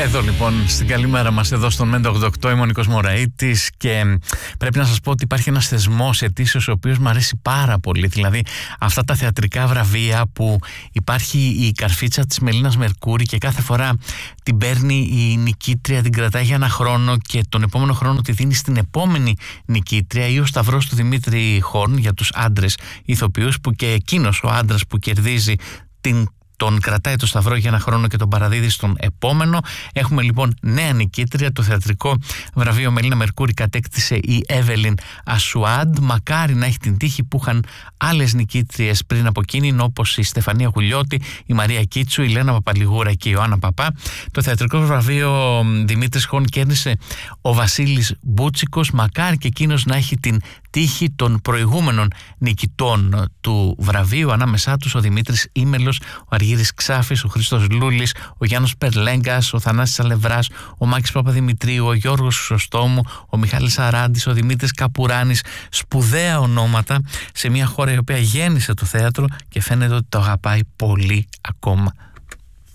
Εδώ λοιπόν στην καλημέρα μας εδώ στον Μέντα 88 είμαι ο Νίκος Μωραΐτης και πρέπει να σας πω ότι υπάρχει ένας θεσμός ετήσιος ο οποίος μου αρέσει πάρα πολύ, δηλαδή αυτά τα θεατρικά βραβεία που υπάρχει η καρφίτσα της Μελίνας Μερκούρη και κάθε φορά την παίρνει η νικήτρια, την κρατάει για ένα χρόνο και τον επόμενο χρόνο τη δίνει στην επόμενη νικήτρια, ή ο σταυρός του Δημήτρη Χόρν για τους άντρες ηθοποιούς, που και εκείνος ο άντρας που κερδίζει τον κρατάει το σταυρό για ένα χρόνο και τον παραδίδει στον επόμενο. Έχουμε λοιπόν νέα νικήτρια. Το θεατρικό βραβείο Μελίνα Μερκούρη κατέκτησε η Εύελιν Ασουάντ. Μακάρι να έχει την τύχη που είχαν άλλες νικήτριες πριν από εκείνη, όπως η Στεφανία Γουλιώτη, η Μαρία Κίτσου, η Λένα Παπαλιγούρα και η Ιωάννα Παπά. Το θεατρικό βραβείο Δημήτρης Χόρν κέρδισε ο Βασίλης Μπούτσικος. Μακάρι και εκείνος να έχει την τύχη των προηγούμενων νικητών του βραβείου, ανάμεσά τους ο Δημήτρης Ήμελος, ο Αργύρης Ξάφης, ο Χρήστος Λούλης, ο Γιάννος Περλέγκας, ο Θανάσης Αλευράς, ο Μάκης Παπαδημητρίου, ο Γιώργος Σωστόμου, ο Μιχάλης Αράντης, ο Δημήτρης Καπουράνης. Σπουδαία ονόματα σε μια χώρα η οποία γέννησε το θέατρο και φαίνεται ότι το αγαπάει πολύ ακόμα.